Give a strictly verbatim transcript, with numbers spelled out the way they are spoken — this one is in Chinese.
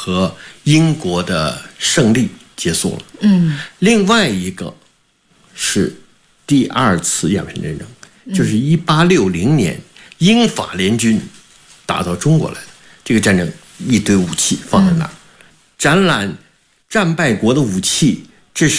和英国的胜利结束了。 嗯， 另外一个是第二次鸦片战争，就是一八六零年英法联军打到中国来的。这个战争一堆武器放在那儿，展览战败国的武器，